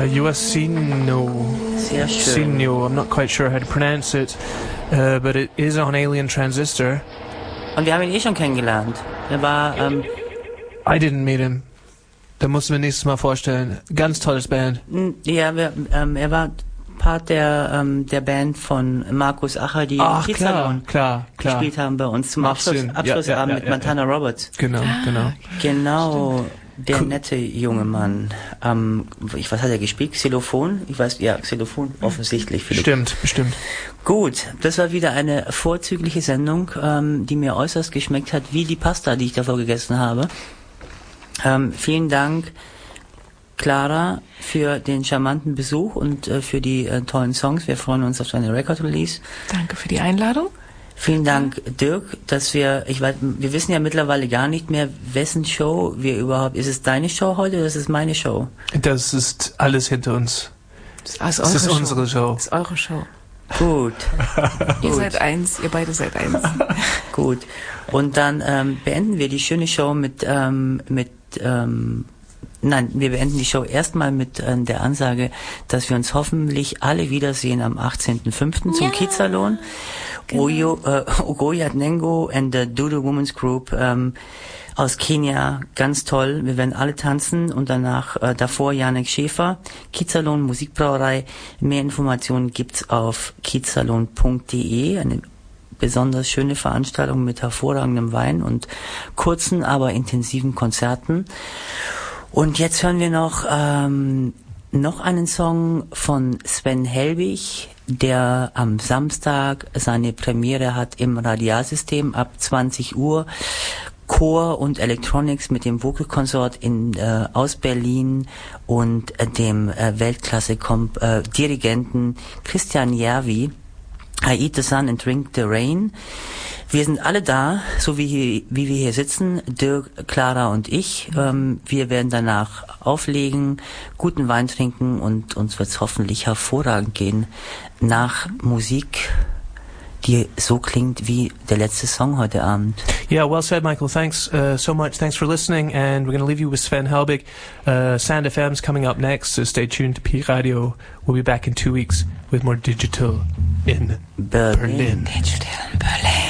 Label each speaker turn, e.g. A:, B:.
A: Uasino.
B: Sehr schön.
A: Uasino. I'm not quite sure how to pronounce it, but it is on Alien Transistor.
B: Und wir haben ihn schon kennengelernt. Er war,
A: I didn't meet him. Da mussten wir nächstes Mal vorstellen. Ganz tolles Band.
B: Ja, er war Part der Band von Markus Acher, die im Kiezsalon klar gespielt haben bei uns zum Abschlussabend mit Montana Roberts.
A: Genau.
B: Genau, der nette junge Mann. Was hat er gespielt? Xylophon? Xylophon offensichtlich.
A: Bestimmt.
B: Gut, das war wieder eine vorzügliche Sendung, die mir äußerst geschmeckt hat, wie die Pasta, die ich davor gegessen habe. Vielen Dank, Clara, für den charmanten Besuch und für die tollen Songs. Wir freuen uns auf deine Record-Release.
C: Danke für die Einladung.
B: Vielen Dank, Dirk, dass wir wissen ja mittlerweile gar nicht mehr, wessen Show wir überhaupt, ist es deine Show heute oder ist es meine Show?
A: Das ist alles hinter uns.
C: Das
A: ist unsere Show.
C: Das ist eure Show.
B: Gut.
C: Ihr seid eins, ihr beide seid eins.
B: Gut. Und dann beenden wir die schöne Show wir beenden die Show erstmal mit der Ansage, dass wir uns hoffentlich alle wiedersehen am 18.05. zum Kiezsalon. Genau. Ogoyat Nengo and the Dodo Women's Group aus Kenia, ganz toll. Wir werden alle tanzen und davor Janek Schäfer, Kiezsalon Musikbrauerei. Mehr Informationen gibt's auf kiezsalon.de. Eine besonders schöne Veranstaltung mit hervorragendem Wein und kurzen, aber intensiven Konzerten. Und jetzt hören wir noch einen Song von Sven Helbig, der am Samstag seine Premiere hat im Radialsystem ab 20 Uhr. Chor und Electronics mit dem Vocal Consort aus Berlin und dem Weltklasse-Dirigenten Christian Järvi. I Eat the Sun and Drink the Rain. Wir sind alle da, so wie wir hier sitzen, Dirk, Clara und ich. Wir werden danach auflegen, guten Wein trinken und uns wird's hoffentlich hervorragend gehen nach Musik, die so klingt wie der letzte Song heute Abend.
A: Yeah, well said, Michael. Thanks so much. Thanks for listening, and we're going to leave you with Sven Helbig. Sand FM's coming up next, so stay tuned to P Radio. We'll be back in 2 weeks with more digital in Berlin.
C: Digital in Berlin.